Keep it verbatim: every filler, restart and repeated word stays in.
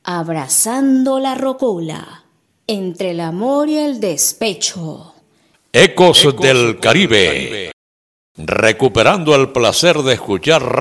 Abrazando la rocola, entre el amor y el despecho. Ecos del Caribe, recuperando el placer de escuchar